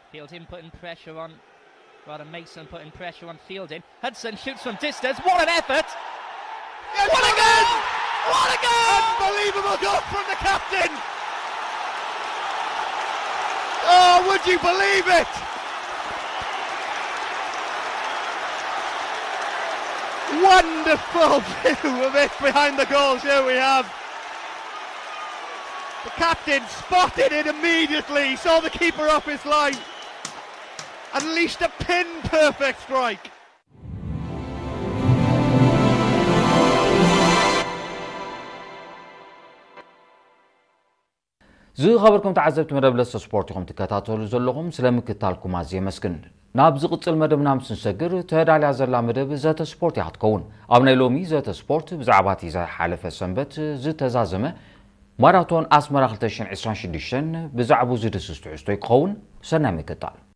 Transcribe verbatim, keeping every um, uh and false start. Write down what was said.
Fielding putting pressure on, rather Mason putting pressure on Fielding. Hudson shoots from distance. What an effort! Yes, what a goal! What a goal! Unbelievable goal from the captain! Oh, would you believe it? Wonderful view of it behind the goals. Here we have. The captain spotted it immediately. He saw the keeper off his line. Unleashed a pin-perfect strike. زي خبركم تعزبت مدبلس سبورتكم تكتاتولو زلهم سلامكتالكم عزي مسكن نابز قصل مدبنا مسنسجر تهد على زلا مدب زات سبورت يحتكون أبنى لومي زات سبورت بزعباتي زي حالة السنبت زي تزازمة ماراثون أسمر خلتشن عشرين شديشن بزعبو زي دسستو يقون سنامكتال